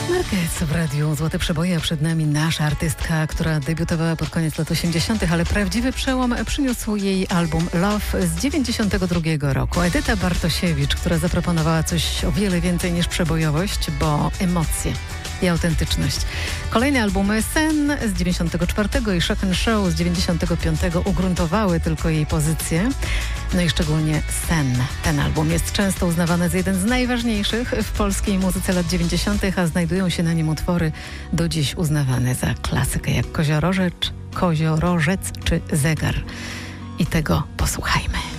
Marquez w radiu Złote Przeboje, a przed nami nasza artystka, która debiutowała pod koniec lat 80., ale prawdziwy przełom przyniósł jej album Love z 92 roku. Edyta Bartosiewicz, która zaproponowała coś o wiele więcej niż przebojowość, bo emocje i autentyczność. Kolejne albumy Sen z 94 i Shock & Show z 95 ugruntowały tylko jej pozycję. No i szczególnie Sen. Ten album jest często uznawany za jeden z najważniejszych w polskiej muzyce lat 90., a znajdują się na nim utwory do dziś uznawane za klasykę, jak Koziorożec czy Zegar. I tego posłuchajmy.